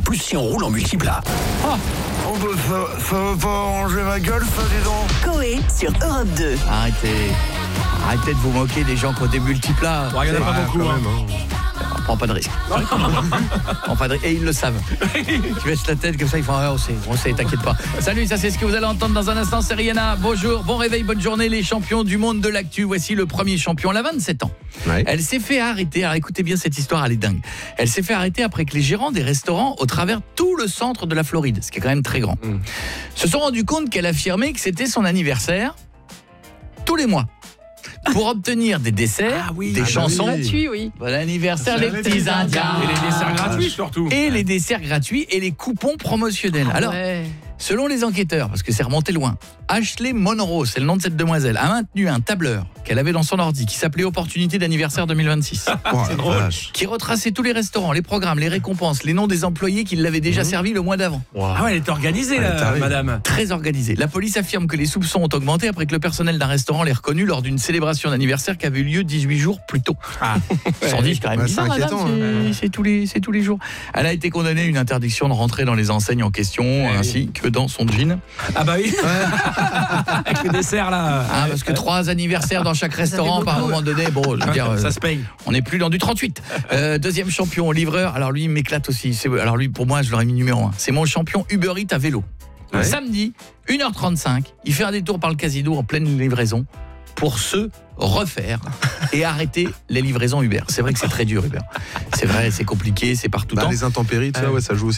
plus si on roule en multiplat. Oh bah ça va pas arranger ma gueule, ça, dis donc. Coé sur Europe 2. Arrêtez de vous moquer des gens qui ont des multiplats. Il n'y en a pas beaucoup. On prend pas de risque. Et ils le savent. Tu baisses la tête comme ça, ils font on sait, t'inquiète pas. Salut, ça c'est ce que vous allez entendre dans un instant, c'est Rihanna. Bonjour, bon réveil, bonne journée les champions du monde de l'actu. Voici le premier champion, elle a 27 ans. Ouais. Elle s'est fait arrêter, alors écoutez bien cette histoire, elle est dingue. Elle s'est fait arrêter après que les gérants des restaurants au travers tout le centre de la Floride, ce qui est quand même très grand, se sont rendus compte qu'elle affirmait que c'était son anniversaire tous les mois. Pour obtenir des desserts, des chansons. Gratuit, oui. Bon anniversaire les petits Indiens. Et les desserts gratuits surtout. Et les desserts gratuits et les coupons promotionnels. Alors, selon les enquêteurs, parce que c'est remonté loin, Ashley Monroe, c'est le nom de cette demoiselle, a maintenu un tableur qu'elle avait dans son ordi qui s'appelait Opportunité d'anniversaire 2026. C'est drôle. Qui retraçait tous les restaurants, les programmes, les récompenses, les noms des employés qui l'avaient déjà servi le mois d'avant. Ah ouais, elle est organisée là, madame. Très organisée. La police affirme que les soupçons ont augmenté après que le personnel d'un restaurant l'ait reconnu lors d'une célébration d'anniversaire qui avait eu lieu 18 jours plus tôt. Sans dire, c'est quand même bizarre, c'est inquiétant, madame, c'est tous les jours. Elle a été condamnée à une interdiction de rentrer dans les enseignes en question, ainsi que dans son jean. Ah bah oui. Avec le dessert là. Parce que 3 anniversaires dans chaque restaurant, par un moment donné, bon, je veux dire, ça se paye. on n'est plus dans du 38. Deuxième champion, livreur. Alors lui, il m'éclate aussi. Alors lui, pour moi, je l'aurais mis numéro 1. C'est mon champion Uber Eats à vélo. Ouais. Samedi, 1h35, il fait un détour par le casino en pleine livraison pour se refaire et arrêter les livraisons Uber. C'est vrai que c'est très dur, Uber. C'est vrai, c'est compliqué, c'est partout. Les intempéries, ça joue aussi.